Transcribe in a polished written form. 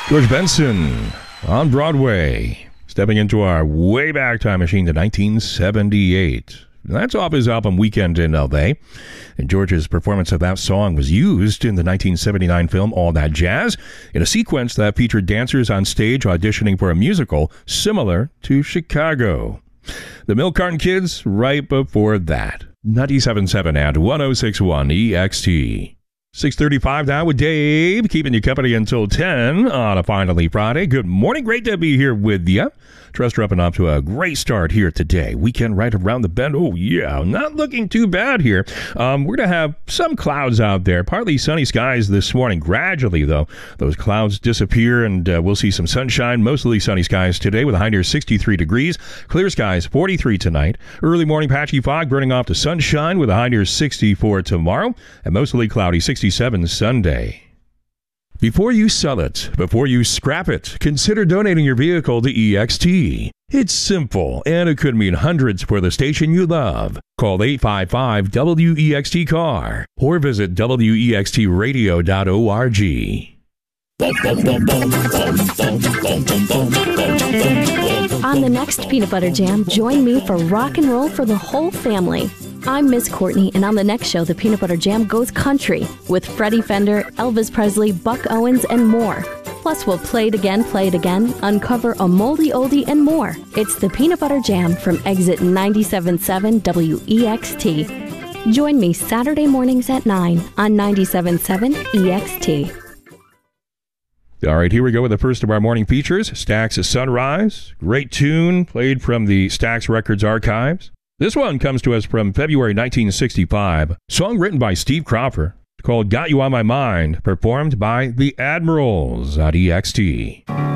George Benson on Broadway, stepping into our way back time machine to 1978. That's off his album Weekend in L.A. And George's performance of that song was used in the 1979 film All That Jazz in a sequence that featured dancers on stage auditioning for a musical similar to Chicago. The Milk Carton Kids right before that. 97.7 and 106.1 EXT. 6:35 now with Dave, keeping you company until 10 on a finally Friday. Good morning. Great to be here with you. Trust you're up and off to a great start here today. Weekend right around the bend. Oh, yeah. Not looking too bad here. We're going to have some clouds out there. Partly sunny skies this morning. Gradually, though, those clouds disappear and we'll see some sunshine. Mostly sunny skies today with a high near 63 degrees. Clear skies, 43 tonight. Early morning patchy fog burning off to sunshine with a high near 64 tomorrow. And mostly cloudy, 67 Sunday. Before you sell it, before you scrap it, consider donating your vehicle to EXT. It's simple, and it could mean hundreds for the station you love. Call 855-WEXT-CAR or visit wextradio.org. On the next Peanut Butter Jam, join me for rock and roll for the whole family. I'm Miss Courtney, and on the next show, the Peanut Butter Jam goes country with Freddie Fender, Elvis Presley, Buck Owens, and more. Plus, we'll play it again, uncover a moldy oldie, and more. It's the Peanut Butter Jam from Exit 97.7 WEXT. Join me Saturday mornings at 9 on 97.7 EXT. All right, here we go with the first of our morning features, Stax' Sunrise. Great tune played from the Stax Records archives. This one comes to us from February 1965. Song written by Steve Cropper called Got You On My Mind, performed by the Admirals at EXT.